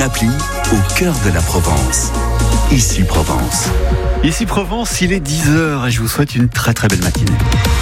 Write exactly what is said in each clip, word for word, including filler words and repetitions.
Appli au cœur de la Provence. Ici Provence. Ici Provence, il est dix heures et je vous souhaite une très très belle matinée.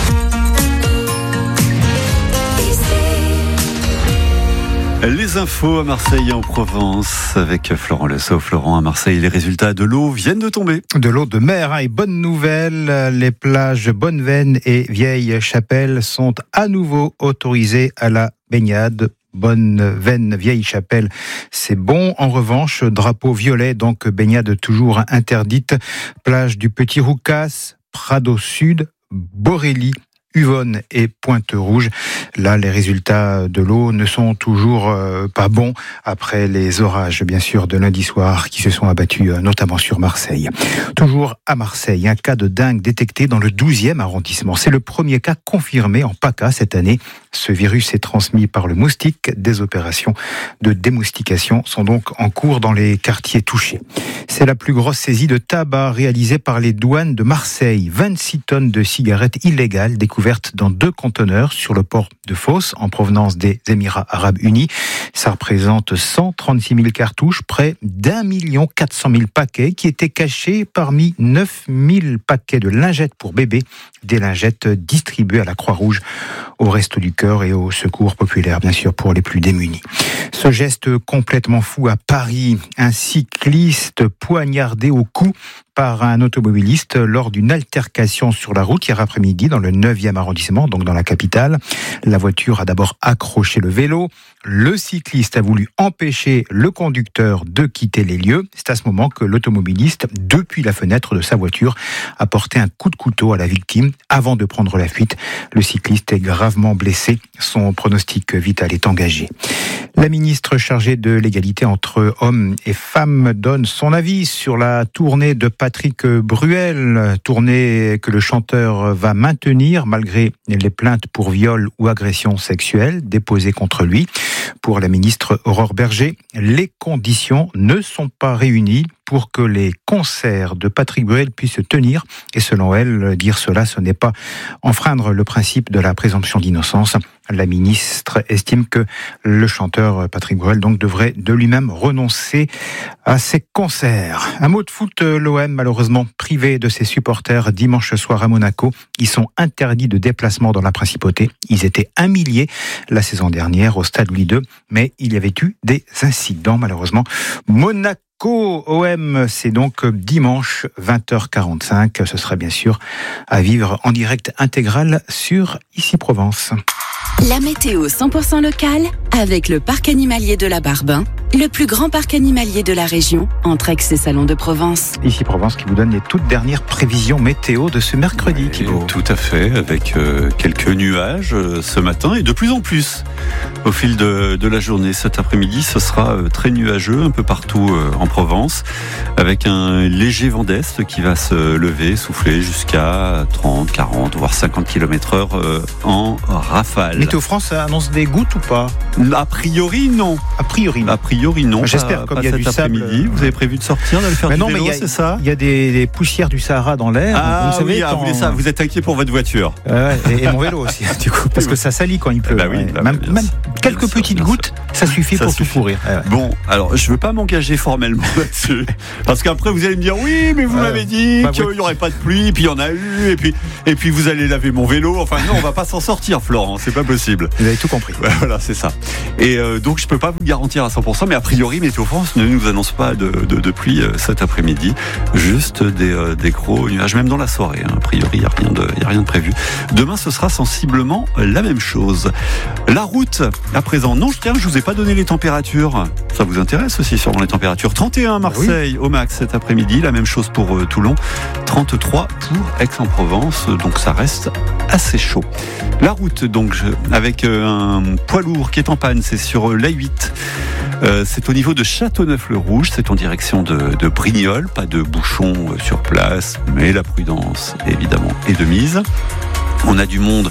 Les infos à Marseille et en Provence avec Florent Lesaut. Florent, à Marseille, les résultats de l'eau viennent de tomber. De l'eau de mer, hein, et bonne nouvelle, les plages Bonneveine et Vieille-Chapelle sont à nouveau autorisées à la baignade. Bonneveine, Vieille-Chapelle, c'est bon. En revanche, drapeau violet, donc baignade toujours interdite. Plage du Petit Roucas, Prado Sud, Borély, Uvonne et Pointe-Rouge. Là, les résultats de l'eau ne sont toujours euh, pas bons après les orages, bien sûr, de lundi soir qui se sont abattus euh, notamment sur Marseille. Toujours à Marseille, un cas de dengue détecté dans le douzième arrondissement. C'est le premier cas confirmé en PACA cette année. Ce virus est transmis par le moustique. Des opérations de démoustication sont donc en cours dans les quartiers touchés. C'est la plus grosse saisie de tabac réalisée par les douanes de Marseille. vingt-six tonnes de cigarettes illégales découvertes dans deux conteneurs sur le port de Fos en provenance des Émirats Arabes Unis. Ça représente cent trente-six mille cartouches, près d'un million quatre cent mille paquets qui étaient cachés parmi neuf mille paquets de lingettes pour bébés, des lingettes distribuées à la Croix-Rouge, au Restos du Cœur et au Secours populaire, bien sûr, pour les plus démunis. Ce geste complètement fou à Paris, un cycliste poignardé au cou par un automobiliste lors d'une altercation sur la route hier après-midi dans le neuvième arrondissement, donc dans la capitale. La voiture a d'abord accroché le vélo. Le cycliste a voulu empêcher le conducteur de quitter les lieux. C'est à ce moment que l'automobiliste, depuis la fenêtre de sa voiture, a porté un coup de couteau à la victime avant de prendre la fuite. Le cycliste est gravement blessé. Son pronostic vital est engagé. La ministre chargée de l'égalité entre hommes et femmes donne son avis sur la tournée de Patrick Bruel, tournée que le chanteur va maintenir malgré les plaintes pour viol ou agression sexuelle déposées contre lui. Pour la ministre Aurore Berger, les conditions ne sont pas réunies pour que les concerts de Patrick Bruel puissent se tenir. Et selon elle, dire cela, ce n'est pas enfreindre le principe de la présomption d'innocence. La ministre estime que le chanteur Patrick Bruel donc devrait de lui-même renoncer à ses concerts. Un mot de foot, l'O M malheureusement privé de ses supporters dimanche soir à Monaco. Ils sont interdits de déplacement dans la principauté. Ils étaient un millier la saison dernière au stade Louis deux, mais il y avait eu des incidents malheureusement. Monaco O M, c'est donc dimanche vingt heures quarante-cinq. Ce sera bien sûr à vivre en direct intégral sur Ici Provence. La météo cent pour cent locale avec le parc animalier de la Barbin, le plus grand parc animalier de la région, entre Aix et Salon de Provence. Ici Provence qui vous donne les toutes dernières prévisions météo de ce mercredi, Oui, Thibaut. tout à fait, avec euh, quelques nuages euh, ce matin et de plus en plus au fil de, de la journée. Cet après-midi, ce sera euh, très nuageux un peu partout euh, en Provence, avec un léger vent d'est qui va se lever, souffler jusqu'à trente, quarante, voire cinquante kilomètres heure euh, en rafale. Météo France annonce des gouttes ou pas ? A priori, non. A priori, non. A priori, non. J'espère, pas, comme pas il y a cet du sable. après-midi. Vous avez prévu de sortir, d'aller faire mais du non, vélo, mais il y a, c'est ça ? Il y a des, des poussières du Sahara dans l'air. Ah vous savez, oui, ah, quand... vous, voulez ça, vous êtes inquiet pour votre voiture. Euh, et, et mon vélo aussi, du coup, parce que ça salit quand il pleut. Bah oui, ouais. bah même, bien même sûr, quelques bien sûr, petites bien gouttes, ça suffit ça pour suffit. tout pourrir. Ouais, ouais. Bon, alors je veux pas m'engager formellement là-dessus, parce qu'après vous allez me dire oui, mais vous Ouais. m'avez dit Bah, qu'il oui. n'y aurait pas de pluie, puis il y en a eu, et puis et puis vous allez laver mon vélo. Enfin non, on va pas s'en sortir, Florent, c'est pas possible. Vous avez tout compris. Ouais, voilà, c'est ça. Et euh, donc je peux pas vous le garantir à cent pour cent, mais a priori Météo France ne nous annonce pas de, de, de pluie euh, cet après-midi, juste des, euh, des gros nuages, même dans la soirée. Hein. A priori, il n'y a rien de, il y a rien de prévu. Demain, ce sera sensiblement la même chose. La route, à présent. Non, tiens, je vous ai pas donné les températures. Ça vous intéresse aussi sur les températures. trente et un Marseille oui. au max cet après-midi. La même chose pour euh, Toulon. trente-trois pour Aix-en-Provence. Donc ça reste assez chaud. La route, donc, je, avec euh, un poids lourd qui est en panne, c'est sur euh, l'A huit. Euh, c'est au niveau de Châteauneuf-le-Rouge, c'est en direction de, de Brignoles, pas de bouchons euh, sur place, mais la prudence évidemment est de mise. On a du monde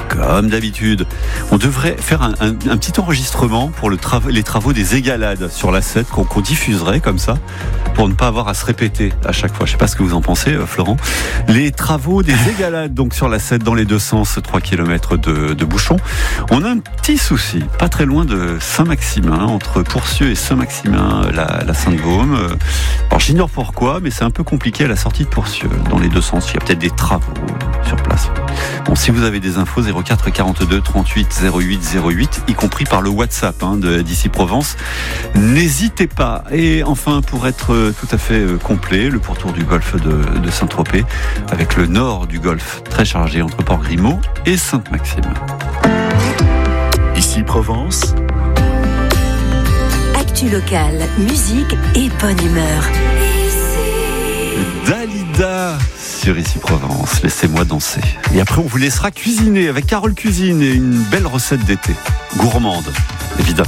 comme d'habitude, on devrait faire un, un, un petit enregistrement pour le tra- les travaux des égalades sur la sept qu'on, qu'on diffuserait comme ça, pour ne pas avoir à se répéter à chaque fois. Je sais pas ce que vous en pensez, euh, Florent. Les travaux des égalades donc sur la sept dans les deux sens, trois kilomètres de, de bouchons. On a un petit souci, pas très loin de Saint-Maximin, entre Pourcieux et Saint-Maximin, la, la Sainte-Baume. Alors j'ignore pourquoi, mais c'est un peu compliqué à la sortie de Pourcieux. Dans les deux sens, il y a peut-être des travaux sur place. Bon, si vous avez des infos, zéro quatre quarante-deux trente-huit zéro huit zéro huit, y compris par le WhatsApp hein, de, d'ici Provence, n'hésitez pas. Et enfin, pour être tout à fait complet, le pourtour du golfe de, de Saint-Tropez, avec le nord du golfe très chargé entre Port-Grimaud et Sainte-Maxime. Ici Provence. Actu locale, musique et bonne humeur. Dalida sur Ici Provence, laissez-moi danser. Et après on vous laissera cuisiner avec Carole Cuisine et une belle recette d'été, gourmande évidemment.